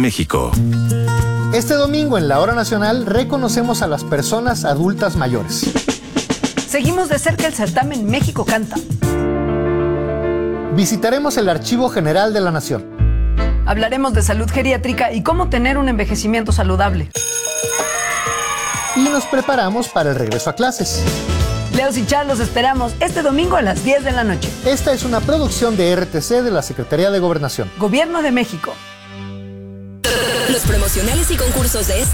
México. Este domingo en la Hora Nacional reconocemos a las personas adultas mayores. Seguimos de cerca el certamen México Canta. Visitaremos el Archivo General de la Nación. Hablaremos de salud geriátrica y cómo tener un envejecimiento saludable. Y nos preparamos para el regreso a clases. Leos y Char, los esperamos este domingo a las 10 de la noche. Esta es una producción de RTC de la Secretaría de Gobernación. Gobierno de México. Los promocionales y concursos de